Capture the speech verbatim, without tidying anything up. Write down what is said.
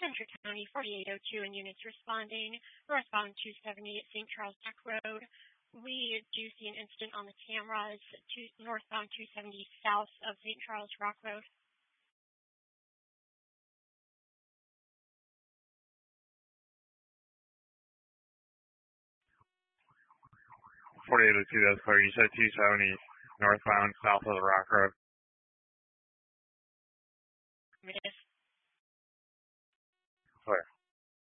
Ventura County, forty-eight oh two, and units responding. Northbound two seventy at Saint Charles Tech Road. We do see an incident on the cameras, to northbound two seventy south of Saint Charles Rock Road. forty-eight oh two, that's clear. You said two seventy northbound south of the Rock Road. It is. Clear.